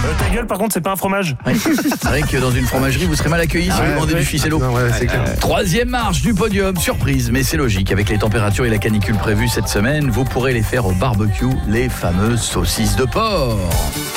Ta gueule, par contre, c'est pas un fromage. Ouais. C'est vrai que dans une fromagerie, vous serez mal accueillis si vous demandez du ficello. Non, ouais, c'est clair. Troisième marche du podium, surprise, mais c'est logique. Avec les températures et la canicule prévues cette semaine, vous pourrez les faire au barbecue, les fameuses saucisses de porc.